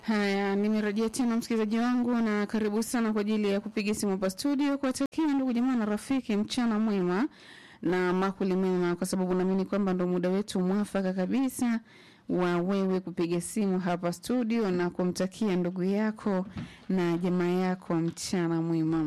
Haya, nimerejea tena msikilizaji wangu na karibu sana kwa ajili ya kupiga simu hapa studio kuwatakia ndugu jamaa na rafiki mchana mwema na makuli mema, kwa sababu naamini kwamba ndo muda wetu mwafaka kabisa wa wewe kupiga simu hapa studio na kumtakia ndugu yako na jamaa yako mchana mwema.